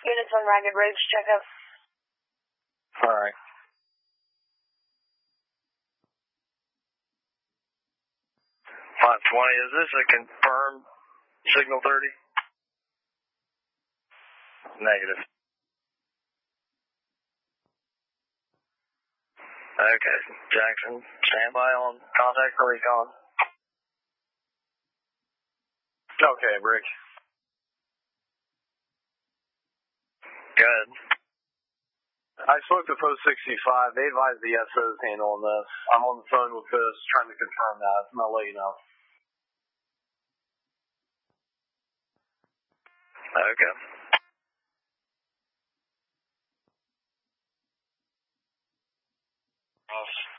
Units on Ragged Ridge, check up. Alright. 520, is this a confirmed signal 30? Negative. Okay, Jackson, stand by on contact for recon. Okay, Brick. Good. I spoke to Post 65. They advised the SO's handling this. I'm on the phone with this, trying to confirm that, and I'll let you know. Okay. Ross.